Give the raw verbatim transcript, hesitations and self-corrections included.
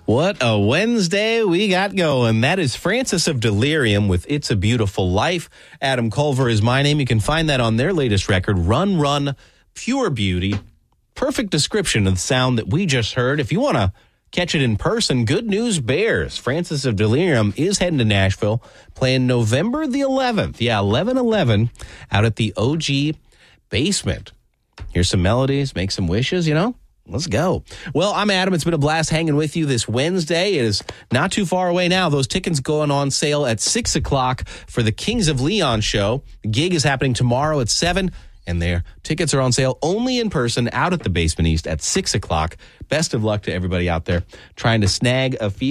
What a Wednesday we got going. That is Francis of Delirium with It's a Beautiful Life. Adam Culver is my name. You can find that on their latest record, Run, Run, Pure Beauty. Perfect description of the sound that we just heard. If you want to catch it in person, Good News Bears. Francis of Delirium is heading to Nashville, playing November the eleventh. Yeah, eleven eleven out at the O G Basement. Here's some melodies, make some wishes, you know? Let's go. Well, I'm Adam. It's been a blast hanging with you this Wednesday. It is not too far away now. Those tickets going on sale at six o'clock for the Kings of Leon show. The gig is happening tomorrow at seven, and their tickets are on sale only in person out at the Basement East at six o'clock. Best of luck to everybody out there trying to snag a fee.